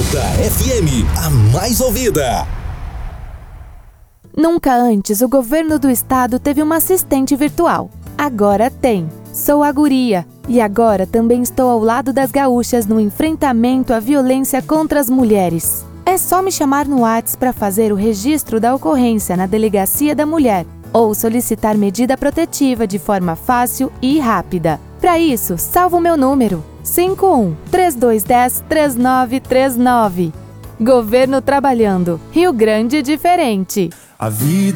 Atlanta FM, a mais ouvida. Nunca antes o governo do estado teve uma assistente virtual. Agora tem. Sou a Guria e agora também estou ao lado das gaúchas no enfrentamento à violência contra as mulheres. É só me chamar no WhatsApp para fazer o registro da ocorrência na Delegacia da Mulher ou solicitar medida protetiva de forma fácil e rápida. Para isso, salva o meu número 51-3210-3939. Governo trabalhando. Rio Grande diferente. A vida